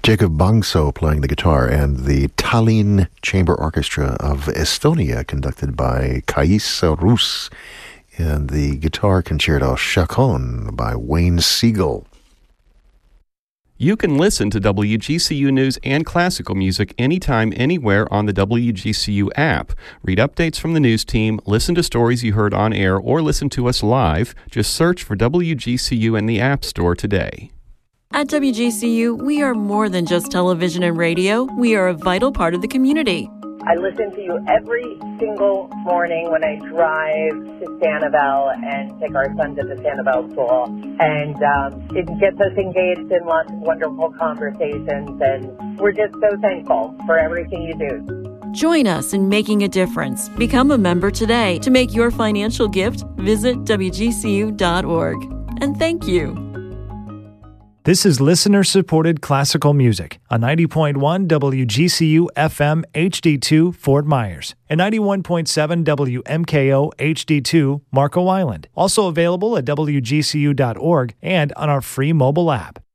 Jacob Bangso playing the guitar, and the Tallinn Chamber Orchestra of Estonia, conducted by Kais Rus, and the guitar concerto Chacon by Wayne Siegel. You can listen to WGCU News and classical music anytime, anywhere on the WGCU app. Read updates from the news team, listen to stories you heard on air, or listen to us live. Just search for WGCU in the App Store today. At WGCU, we are more than just television and radio. We are a vital part of the community. I listen to you every single morning when I drive to Sanibel and take our son to the Sanibel school. And it gets us engaged in lots of wonderful conversations. And we're just so thankful for everything you do. Join us in making a difference. Become a member today. To make your financial gift, visit WGCU.org. And thank you. This is listener-supported classical music on 90.1 WGCU FM HD2 Fort Myers and 91.7 WMKO HD2 Marco Island. Also available at WGCU.org and on our free mobile app.